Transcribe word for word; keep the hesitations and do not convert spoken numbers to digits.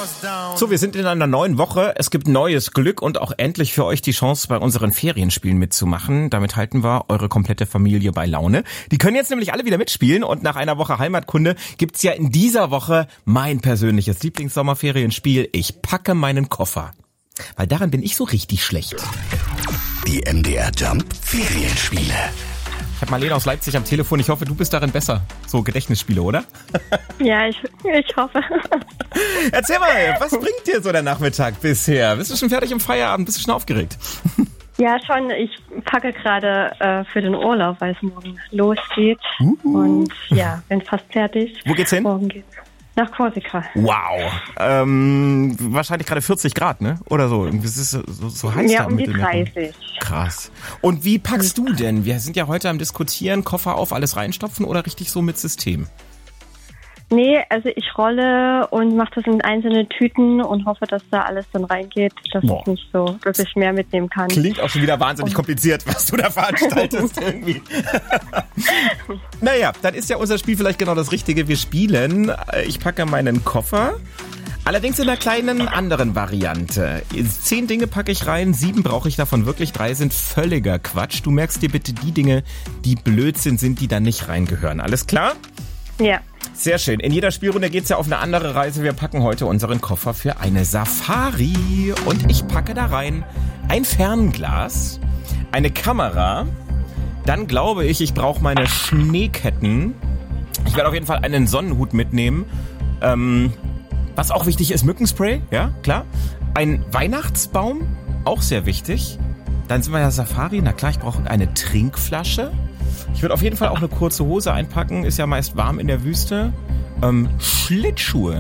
So, wir sind in einer neuen Woche. Es gibt neues Glück und auch endlich für euch die Chance, bei unseren Ferienspielen mitzumachen. Damit halten wir eure komplette Familie bei Laune. Die können jetzt nämlich alle wieder mitspielen und nach einer Woche Heimatkunde gibt's ja in dieser Woche mein persönliches Lieblingssommerferienspiel. Ich packe meinen Koffer. Weil daran bin ich so richtig schlecht. Die M D R Jump Ferienspiele. Ich habe Marlene aus Leipzig am Telefon. Ich hoffe, du bist darin besser. So Gedächtnisspiele, oder? Ja, ich, ich hoffe. Erzähl mal, was bringt dir so der Nachmittag bisher? Bist du schon fertig im Feierabend? Bist du schon aufgeregt? Ja, schon. Ich packe gerade äh, für den Urlaub, weil es morgen losgeht. Uh. Und ja, bin fast fertig. Wo geht's hin? Morgen geht's nach Korsika. Wow. Ähm, wahrscheinlich gerade vierzig Grad, ne? Oder so. Es ist so, so heiß ja, da um die mit dreißig. Krass. Und wie packst du denn? Wir sind ja heute am Diskutieren, Koffer auf, alles reinstopfen oder richtig so mit System? Nee, also ich rolle und mache das in einzelne Tüten und hoffe, dass da alles dann reingeht, dass Boah. ich nicht so, dass ich mehr mitnehmen kann. Klingt auch schon wieder wahnsinnig kompliziert, was du da veranstaltest irgendwie. Naja, dann ist ja unser Spiel vielleicht genau das Richtige. Wir spielen, ich packe meinen Koffer, allerdings in einer kleinen anderen Variante. Zehn Dinge packe ich rein, sieben brauche ich davon wirklich, drei sind völliger Quatsch. Du merkst dir bitte die Dinge, die Blödsinn sind, die da nicht reingehören. Alles klar? Ja. Sehr schön. In jeder Spielrunde geht's ja auf eine andere Reise. Wir packen heute unseren Koffer für eine Safari. Und ich packe da rein ein Fernglas, eine Kamera. Dann glaube ich, ich brauche meine Schneeketten. Ich werde auf jeden Fall einen Sonnenhut mitnehmen. Ähm, was auch wichtig ist, Mückenspray, ja, klar. Ein Weihnachtsbaum, auch sehr wichtig. Dann sind wir ja Safari. Na klar, ich brauche eine Trinkflasche. Ich würde auf jeden Fall auch eine kurze Hose einpacken, ist ja meist warm in der Wüste. Ähm, Schlittschuhe.